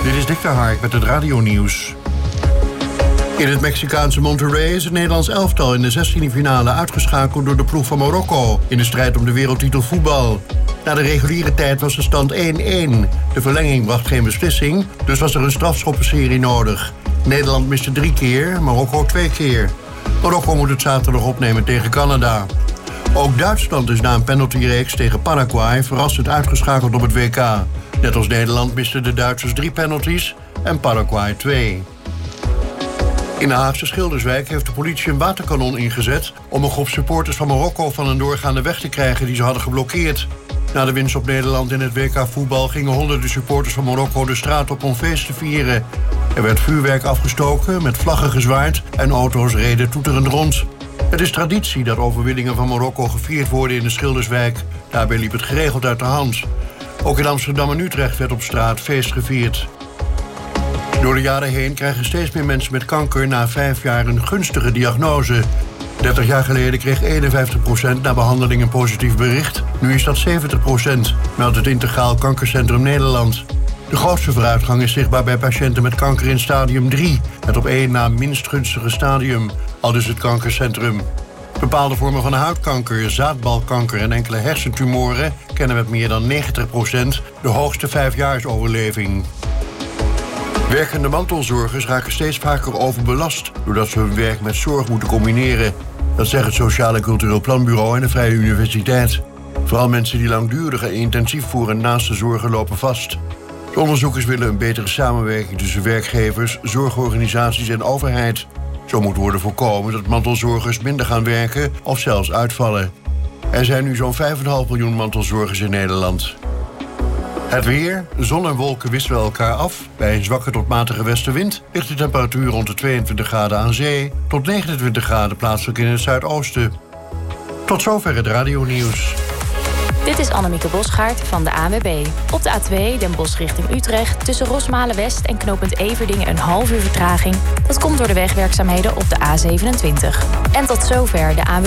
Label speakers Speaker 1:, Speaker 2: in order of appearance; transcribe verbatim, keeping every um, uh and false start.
Speaker 1: Dit is Dick de Hark met het radionieuws. In het Mexicaanse Monterrey is het Nederlands elftal in de zestiende finale uitgeschakeld door de ploeg van Marokko in de strijd om de wereldtitel voetbal. Na de reguliere tijd was de stand één-één. De verlenging bracht geen beslissing, dus was er een strafschoppenserie nodig. Nederland miste drie keer, Marokko twee keer. Marokko moet het zaterdag opnemen tegen Canada. Ook Duitsland is na een penaltyreeks tegen Paraguay verrassend uitgeschakeld op het W K. Net als Nederland misten de Duitsers drie penalties en Paraguay twee. In de Haagse Schilderswijk heeft de politie een waterkanon ingezet om een groep supporters van Marokko van een doorgaande weg te krijgen die ze hadden geblokkeerd. Na de winst op Nederland in het W K voetbal gingen honderden supporters van Marokko de straat op om feest te vieren. Er werd vuurwerk afgestoken, met vlaggen gezwaaid en auto's reden toeterend rond. Het is traditie dat overwinningen van Marokko gevierd worden in de Schilderswijk. Daarbij liep het geregeld uit de hand. Ook in Amsterdam en Utrecht werd op straat feest gevierd. Door de jaren heen krijgen steeds meer mensen met kanker na vijf jaar een gunstige diagnose. dertig jaar geleden kreeg eenenvijftig procent na behandeling een positief bericht. Nu is dat zeventig procent, meldt het Integraal Kankercentrum Nederland. De grootste vooruitgang is zichtbaar bij patiënten met kanker in stadium drie. Het op één na minst gunstige stadium, aldus het kankercentrum. Bepaalde vormen van huidkanker, zaadbalkanker en enkele hersentumoren kennen met meer dan negentig procent de hoogste vijfjaarsoverleving. Werkende mantelzorgers raken steeds vaker overbelast doordat ze hun werk met zorg moeten combineren. Dat zegt het Sociaal en Cultureel Planbureau en de Vrije Universiteit. Vooral mensen die langdurig en intensief voeren naast de zorgen lopen vast. De onderzoekers willen een betere samenwerking tussen werkgevers, zorgorganisaties en overheid. Zo moet worden voorkomen dat mantelzorgers minder gaan werken of zelfs uitvallen. Er zijn nu zo'n vijf komma vijf miljoen mantelzorgers in Nederland. Het weer, zon en wolken wisselen elkaar af. Bij een zwakke tot matige westenwind ligt de temperatuur rond de tweeëntwintig graden aan zee tot negenentwintig graden plaatselijk in het zuidoosten. Tot zover het radionieuws.
Speaker 2: Dit is Annemieke Bosgaard van de A N W B. Op de A twee Den Bosch richting Utrecht tussen Rosmalen-West en knooppunt Everdingen een half uur vertraging. Dat komt door de wegwerkzaamheden op de A zevenentwintig. En tot zover de A N W B.